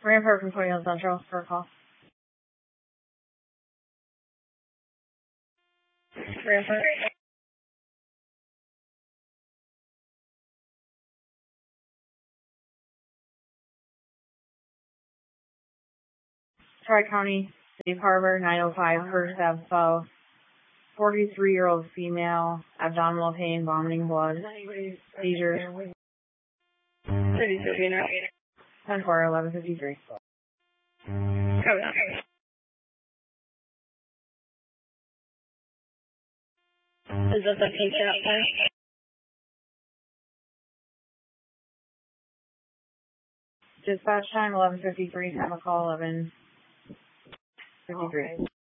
Rampart from 21 Central for a call. Rampart. Tri-County, Safe Harbor, 905 First Ave South. 43-year-old female, abdominal pain, vomiting blood, seizures. 10-4, 1153. Is this a pink outside? Dispatch time 11:53. Time of call 11:53.